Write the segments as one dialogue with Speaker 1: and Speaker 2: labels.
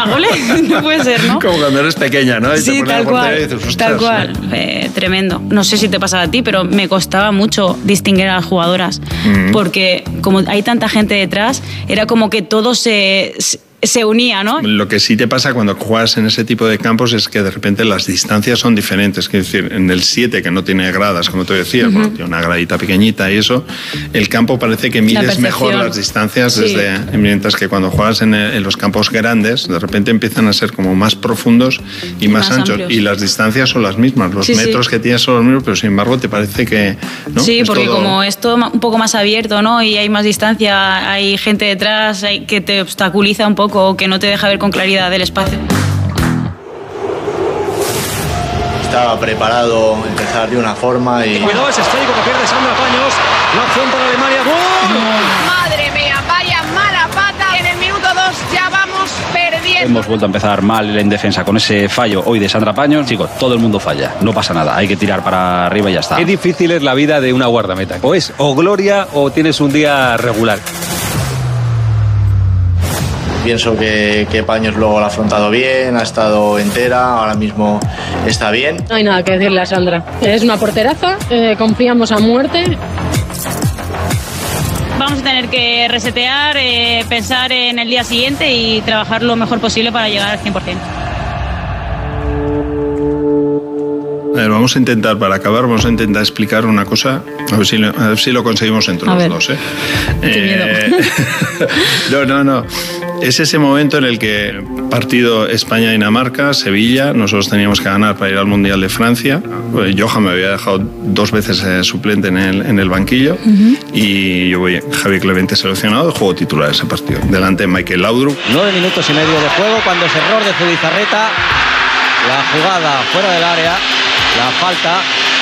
Speaker 1: más goles. No puede ser, ¿no?
Speaker 2: Como cuando eres pequeña, ¿no? Y
Speaker 1: sí, tal cual. Y dices, tal cual. Tremendo. No sé si te pasaba a ti, pero me costaba mucho distinguir a las jugadoras. Porque como hay tanta gente detrás, era como que todo se unía, ¿no?
Speaker 2: Lo que sí te pasa cuando juegas en ese tipo de campos es que de repente las distancias son diferentes. Es decir, en el 7, que no tiene gradas, como tú decías, bueno, tiene una gradita pequeñita y eso, el campo parece que mides mejor las distancias, mientras que cuando juegas en los campos grandes, de repente empiezan a ser como más profundos y más anchos.
Speaker 1: Amplios.
Speaker 2: Y las distancias son las mismas, los metros que tienes son los mismos, pero sin embargo te parece que... ¿no?
Speaker 1: Sí,
Speaker 2: es
Speaker 1: porque
Speaker 2: todo...
Speaker 1: como es todo un poco más abierto, ¿no? Y hay más distancia, hay gente detrás que te obstaculiza un poco, o que no te deja ver con claridad el espacio.
Speaker 3: Estaba preparado a empezar de una forma y...
Speaker 4: Cuidado ese esférico que pierde Sandra Paños. La opción para Alemania. ¡Gol!
Speaker 5: Madre mía, vaya mala pata. En el minuto 2 ya vamos perdiendo.
Speaker 6: Hemos vuelto a empezar mal en defensa con ese fallo hoy de Sandra Paños. Chicos, todo el mundo falla, no pasa nada, hay que tirar para arriba y ya está.
Speaker 7: Qué difícil es la vida de una guardameta. O es o gloria o tienes un día regular.
Speaker 3: Pienso que Paños luego lo ha afrontado bien, ha estado entera, ahora mismo está bien.
Speaker 8: No hay nada que decirle a Sandra. Es una porteraza, confiamos a muerte.
Speaker 1: Vamos a tener que resetear, pensar en el día siguiente y trabajar lo mejor posible para llegar al 100%.
Speaker 2: A ver, vamos a intentar, para acabar, vamos a intentar explicar una cosa, a ver si lo conseguimos entre los dos.
Speaker 1: Qué
Speaker 2: miedo. No. Es ese momento en el que partido España-Dinamarca, Sevilla, nosotros teníamos que ganar para ir al Mundial de Francia. Johan me había dejado 2 veces suplente en el banquillo y yo voy, Javi Clemente seleccionado, y juego titular ese partido. Delante de Michael Laudrup.
Speaker 4: 9 minutos y medio de juego cuando es error de Zubizarreta. La jugada fuera del área, la falta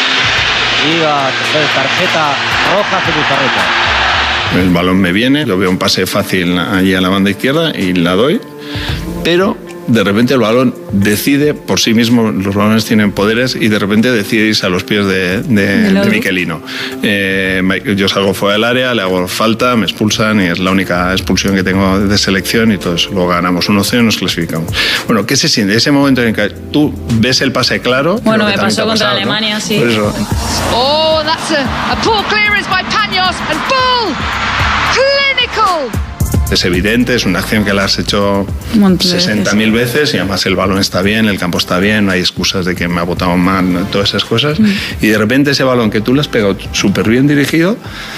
Speaker 4: y la tarjeta roja Zubizarreta.
Speaker 2: El balón me viene, lo veo un pase fácil allí a la banda izquierda y la doy, pero de repente el balón decide por sí mismo, los balones tienen poderes y de repente decide irse a los pies de Miquelino. Yo salgo fuera del área, le hago falta, me expulsan y es la única expulsión que tengo de selección y todo eso. Luego ganamos 1-0 y nos clasificamos. Bueno, ¿qué se siente? Ese momento en que tú ves el pase claro...
Speaker 1: Bueno, me pasó contra Alemania, ¿no? Sí.
Speaker 2: Por eso.
Speaker 5: Oh, that's a poor clearance by Paños and Bull. Clinical.
Speaker 2: Es evidente, es una acción que la has hecho 60.000 veces y además el balón está bien, el campo está bien, no hay excusas de que me ha botado mal, todas esas cosas. Y de repente ese balón que tú le has pegado súper bien dirigido,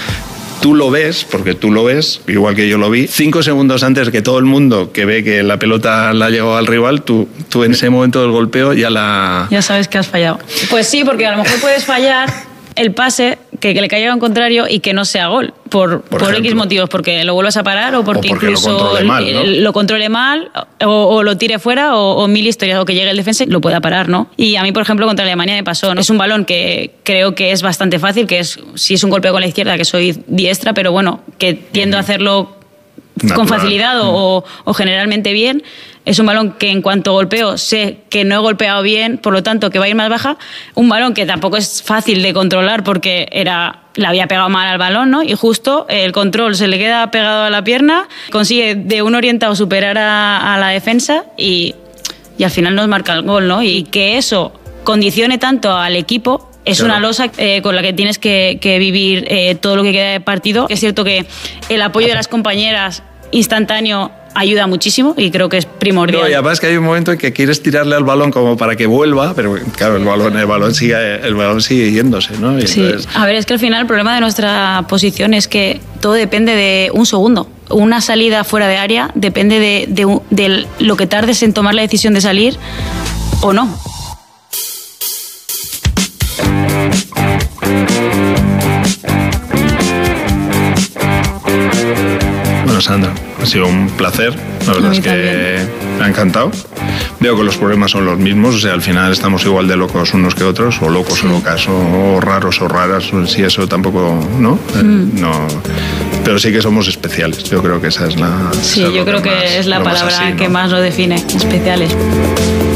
Speaker 2: tú lo ves, porque tú lo ves, igual que yo lo vi, 5 segundos antes que todo el mundo que ve que la pelota la ha llegado al rival, tú en ese momento del golpeo ya
Speaker 1: sabes que has fallado. Pues sí, porque a lo mejor puedes fallar el pase que le caiga a un contrario y que no sea gol, por X motivos, porque lo vuelvas a parar o porque incluso lo controle mal o lo tire fuera o mil historias, o que llegue el defensa y lo pueda parar, ¿no? Y a mí, por ejemplo, contra Alemania me pasó, ¿no? Es un balón que creo que es bastante fácil, que es si es un golpe con la izquierda, que soy diestra, pero bueno, que tiendo a hacerlo natural, con facilidad o generalmente bien. Es un balón que en cuanto golpeo sé que no he golpeado bien, por lo tanto que va a ir más baja. Un balón que tampoco es fácil de controlar porque le había pegado mal al balón, ¿no? Y justo el control se le queda pegado a la pierna, consigue de un orientado superar a la defensa y al final nos marca el gol, ¿no? Y que eso condicione tanto al equipo es una losa con la que tienes que vivir todo lo que queda de partido. Es cierto que el apoyo de las compañeras instantáneo ayuda muchísimo y creo que es primordial.
Speaker 2: No, y además que hay un momento en que quieres tirarle al balón como para que vuelva, pero claro, el balón sigue yéndose, ¿no? Y
Speaker 1: sí.
Speaker 2: Entonces...
Speaker 1: A ver, es que al final el problema de nuestra posición es que todo depende de un segundo. Una salida fuera de área depende de lo que tardes en tomar la decisión de salir o no.
Speaker 2: Bueno, Sandra, ha sido un placer. La verdad es que me ha encantado. Veo que los problemas son los mismos, o sea, al final estamos igual de locos unos que otros, o locos o locas, o raros o raras, si eso tampoco, ¿no? No. Pero sí que somos especiales, yo creo que esa es la...
Speaker 1: Sí, yo creo que es la palabra que más lo define, especiales.